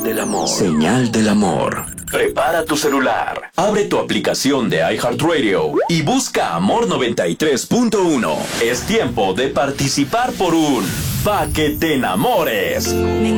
del amor. Señal del amor. Prepara tu celular, abre tu aplicación de iHeartRadio y busca Amor 93.1. Es tiempo de participar por un Pa' que te enamores.